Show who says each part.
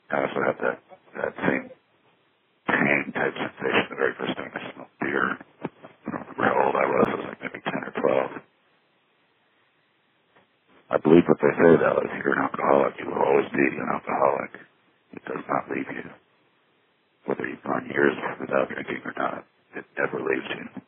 Speaker 1: I also had that same tang type sensation the very first time I smelled beer. I don't remember how old I was. I was like maybe 10 or 12. I believe what they say, though. If you're an alcoholic, you will always be an alcoholic. It does not leave you. Whether you've gone years without drinking or not, it never leaves you.